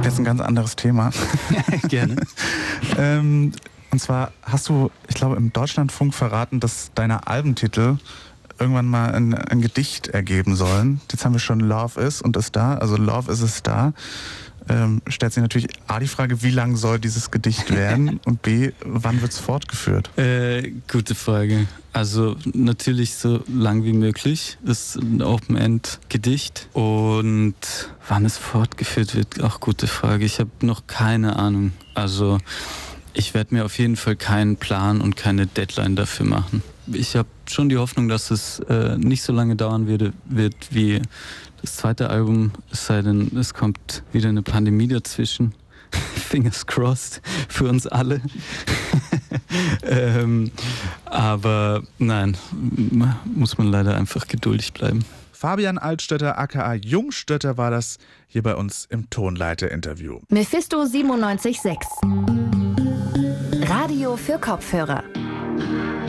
jetzt ein ganz anderes Thema. Gerne. Und zwar hast du, ich glaube, im Deutschlandfunk verraten, dass deine Albentitel irgendwann mal ein Gedicht ergeben sollen. Jetzt haben wir schon Love is und ist da, also Love is es da. Stellt sich natürlich A die Frage, wie lang soll dieses Gedicht werden und B, wann wird es fortgeführt? Gute Frage. Also natürlich so lang wie möglich. Das ist ein Open-End-Gedicht. Und wann es fortgeführt wird, auch gute Frage. Ich habe noch keine Ahnung. Also ich werde mir auf jeden Fall keinen Plan und keine Deadline dafür machen. Ich habe schon die Hoffnung, dass es nicht so lange dauern wird wie das zweite Album, es sei denn, es kommt wieder eine Pandemie dazwischen. Fingers crossed für uns alle. Aber nein, muss man leider einfach geduldig bleiben. Fabian Altstötter aka Jungstötter war das hier bei uns im Tonleiter-Interview. Mephisto 97.6 Radio für Kopfhörer.